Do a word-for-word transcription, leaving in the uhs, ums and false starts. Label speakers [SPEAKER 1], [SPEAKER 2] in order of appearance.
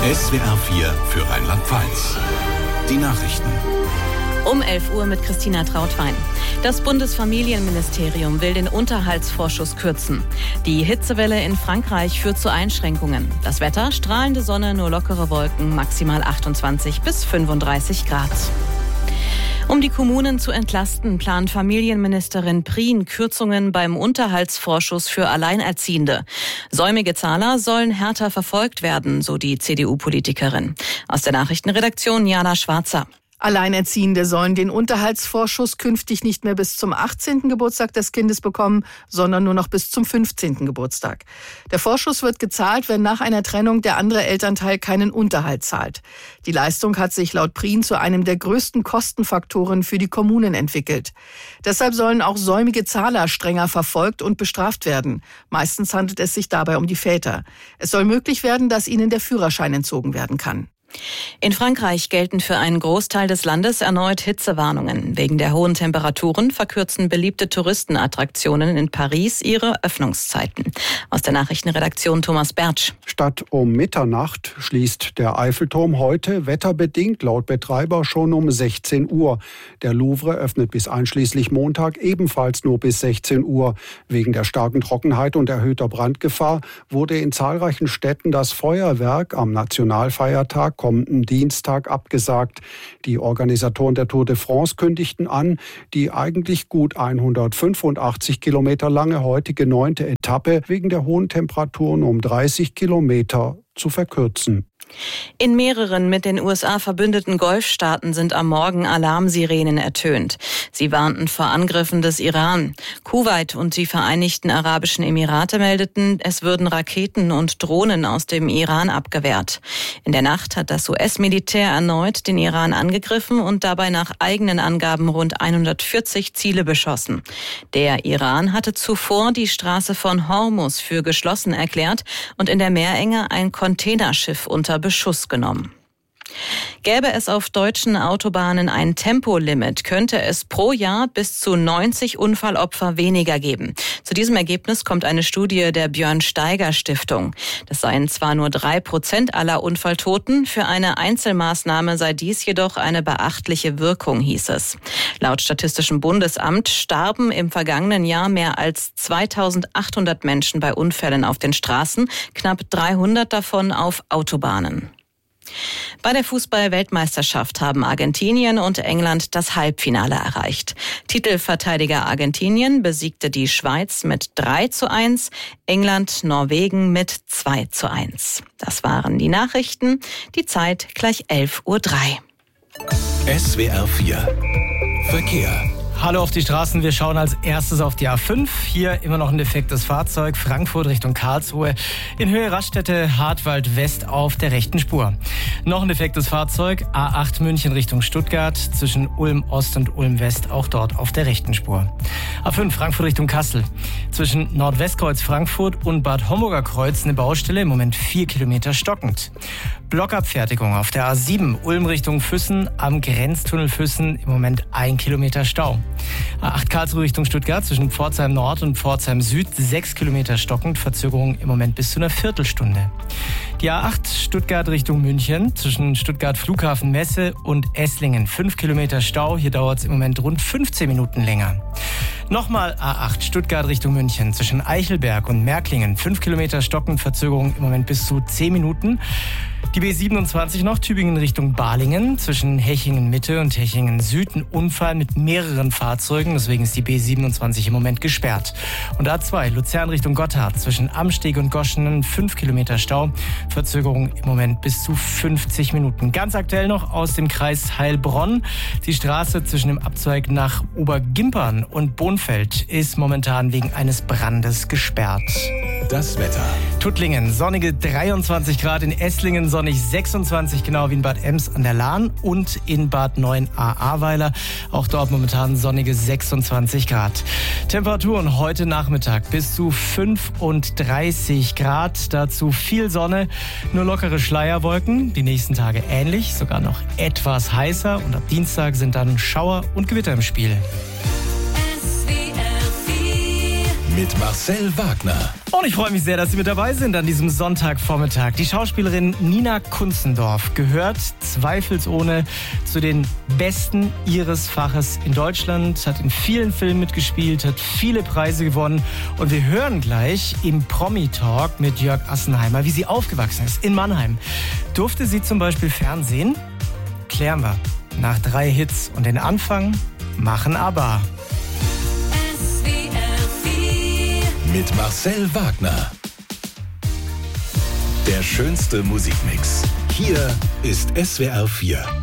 [SPEAKER 1] S W R vier für Rheinland-Pfalz. Die Nachrichten.
[SPEAKER 2] Um elf Uhr mit Christina Trautwein. Das Bundesfamilienministerium will den Unterhaltsvorschuss kürzen. Die Hitzewelle in Frankreich führt zu Einschränkungen. Das Wetter, strahlende Sonne, nur lockere Wolken, maximal achtundzwanzig bis fünfunddreißig Grad. Um die Kommunen zu entlasten, plant Familienministerin Prien Kürzungen beim Unterhaltsvorschuss für Alleinerziehende. Säumige Zahler sollen härter verfolgt werden, so die C D U-Politikerin. Aus der Nachrichtenredaktion Jana Schwarzer.
[SPEAKER 3] Alleinerziehende sollen den Unterhaltsvorschuss künftig nicht mehr bis zum achtzehnten Geburtstag des Kindes bekommen, sondern nur noch bis zum fünfzehnten Geburtstag. Der Vorschuss wird gezahlt, wenn nach einer Trennung der andere Elternteil keinen Unterhalt zahlt. Die Leistung hat sich laut Prien zu einem der größten Kostenfaktoren für die Kommunen entwickelt. Deshalb sollen auch säumige Zahler strenger verfolgt und bestraft werden. Meistens handelt es sich dabei um die Väter. Es soll möglich werden, dass ihnen der Führerschein entzogen werden kann.
[SPEAKER 2] In Frankreich gelten für einen Großteil des Landes erneut Hitzewarnungen. Wegen der hohen Temperaturen verkürzen beliebte Touristenattraktionen in Paris ihre Öffnungszeiten. Aus der Nachrichtenredaktion Thomas Bertsch.
[SPEAKER 4] Statt um Mitternacht schließt der Eiffelturm heute wetterbedingt laut Betreiber schon um sechzehn Uhr. Der Louvre öffnet bis einschließlich Montag ebenfalls nur bis sechzehn Uhr. Wegen der starken Trockenheit und erhöhter Brandgefahr wurde in zahlreichen Städten das Feuerwerk am Nationalfeiertag kommenden Dienstag abgesagt. Die Organisatoren der Tour de France kündigten an, die eigentlich gut hundertfünfundachtzig Kilometer lange heutige neunte Etappe wegen der hohen Temperaturen um dreißig Kilometer zu verkürzen.
[SPEAKER 2] In mehreren mit den U S A verbündeten Golfstaaten sind am Morgen Alarmsirenen ertönt. Sie warnten vor Angriffen des Iran. Kuwait und die Vereinigten Arabischen Emirate meldeten, es würden Raketen und Drohnen aus dem Iran abgewehrt. In der Nacht hat das U S-Militär erneut den Iran angegriffen und dabei nach eigenen Angaben rund hundertvierzig Ziele beschossen. Der Iran hatte zuvor die Straße von Hormuz für geschlossen erklärt und in der Meerenge ein Containerschiff unter Beschuss genommen. Gäbe es auf deutschen Autobahnen ein Tempolimit, könnte es pro Jahr bis zu neunzig Unfallopfer weniger geben. Zu diesem Ergebnis kommt eine Studie der Björn-Steiger-Stiftung. Das seien zwar nur drei Prozent aller Unfalltoten, für eine Einzelmaßnahme sei dies jedoch eine beachtliche Wirkung, hieß es. Laut Statistischem Bundesamt starben im vergangenen Jahr mehr als zweitausendachthundert Menschen bei Unfällen auf den Straßen, knapp dreihundert davon auf Autobahnen. Bei der Fußball-Weltmeisterschaft haben Argentinien und England das Halbfinale erreicht. Titelverteidiger Argentinien besiegte die Schweiz mit drei zu eins, England Norwegen mit zwei zu eins. Das waren die Nachrichten. Die Zeit gleich elf Uhr drei.
[SPEAKER 1] S W R vier Verkehr.
[SPEAKER 5] Hallo auf die Straßen, wir schauen als erstes auf die A fünf. Hier immer noch ein defektes Fahrzeug, Frankfurt Richtung Karlsruhe. In Höhe Raststätte Hartwald West auf der rechten Spur. Noch ein defektes Fahrzeug, A acht München Richtung Stuttgart, zwischen Ulm Ost und Ulm West, auch dort auf der rechten Spur. A fünf Frankfurt Richtung Kassel. Zwischen Nordwestkreuz Frankfurt und Bad Homburger Kreuz eine Baustelle, im Moment vier Kilometer stockend. Blockabfertigung auf der A sieben Ulm Richtung Füssen, am Grenztunnel Füssen, im Moment ein Kilometer Stau. A acht Karlsruhe Richtung Stuttgart, zwischen Pforzheim Nord und Pforzheim Süd, sechs Kilometer stockend, Verzögerung im Moment bis zu einer Viertelstunde. Die A acht Stuttgart Richtung München, zwischen Stuttgart Flughafen Messe und Esslingen, fünf Kilometer Stau, hier dauert es im Moment rund fünfzehn Minuten länger. Nochmal A acht Stuttgart Richtung München, zwischen Eichelberg und Märklingen, fünf Kilometer stockend, Verzögerung im Moment bis zu zehn Minuten. Die B siebenundzwanzig noch, Tübingen Richtung Balingen, zwischen Hechingen Mitte und Hechingen Süd, ein Unfall mit mehreren Fahrzeugen, deswegen ist die B siebenundzwanzig im Moment gesperrt. Und A zwei, Luzern Richtung Gotthard, zwischen Amsteg und Goschenen, fünf Kilometer Stau, Verzögerung im Moment bis zu fünfzig Minuten. Ganz aktuell noch aus dem Kreis Heilbronn, die Straße zwischen dem Abzweig nach Obergimpern und Bonfeld ist momentan wegen eines Brandes gesperrt.
[SPEAKER 1] Das Wetter.
[SPEAKER 5] Tuttlingen, sonnige dreiundzwanzig Grad, in Esslingen sonnig sechsundzwanzig, genau wie in Bad Ems an der Lahn und in Bad Neuenahr-Ahrweiler. Auch dort momentan sonnige sechsundzwanzig Grad. Temperaturen heute Nachmittag bis zu fünfunddreißig Grad, dazu viel Sonne, nur lockere Schleierwolken. Die nächsten Tage ähnlich, sogar noch etwas heißer und ab Dienstag sind dann Schauer und Gewitter im Spiel.
[SPEAKER 1] mit Marcel Wagner.
[SPEAKER 5] Und ich freue mich sehr, dass Sie mit dabei sind an diesem Sonntagvormittag. Die Schauspielerin Nina Kunzendorf gehört zweifelsohne zu den Besten ihres Faches in Deutschland, hat in vielen Filmen mitgespielt, hat viele Preise gewonnen. Und wir hören gleich im Promi-Talk mit Jörg Assenheimer, wie sie aufgewachsen ist in Mannheim. Durfte sie zum Beispiel Fernsehen? Klären wir nach drei Hits. Und den Anfang machen ABBA.
[SPEAKER 1] Mit Marcel Wagner. Der schönste Musikmix. Hier ist S W R vier.